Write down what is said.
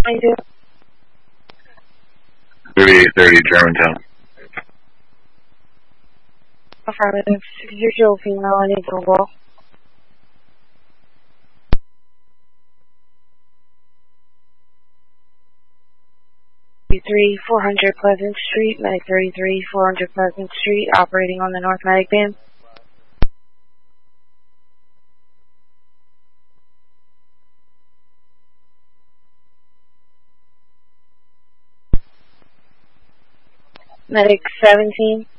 I do. 3830 Germantown. Affirmative. 600 female, I need Google. 400 Pleasant Street, Medic 33, 400 Pleasant Street, operating on the North Medic Band. Medic 17.